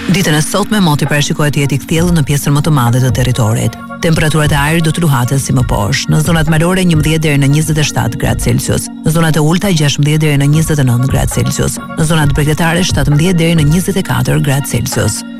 Ditën e sotme moti parashikohet të jetë i kthjellë në pjesën më të madhe të territorit. Temperaturat e ajrit do të luhaten si më poshtë. Në zonat malore 11 deri në 27 gradë Celsius, në zonat e ulta 16 deri në 29 gradë Celsius, në zonat bregdetare 17 deri në 24 gradë Celsius.